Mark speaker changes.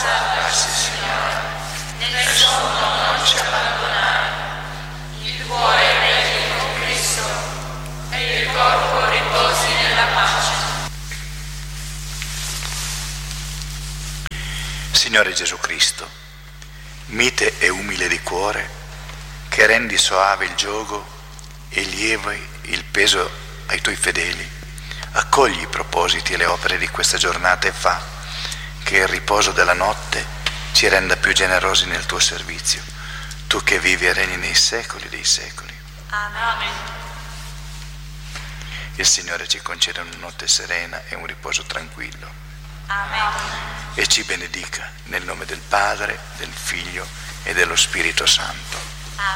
Speaker 1: salvarsi, Signore. Nel sonno non ci abbandonare. Il cuore regni con Cristo e il corpo riposi nella pace.
Speaker 2: Signore Gesù Cristo, mite e umile di cuore, che rendi soave il giogo e lievi il peso ai tuoi fedeli, accogli i propositi e le opere di questa giornata e fa che il riposo della notte ci renda più generosi nel tuo servizio, tu che vivi e regni nei secoli dei secoli.
Speaker 1: Amen.
Speaker 2: Il Signore ci conceda una notte serena e un riposo tranquillo.
Speaker 1: Amen.
Speaker 2: E ci benedica nel nome del Padre, del Figlio e dello Spirito Santo.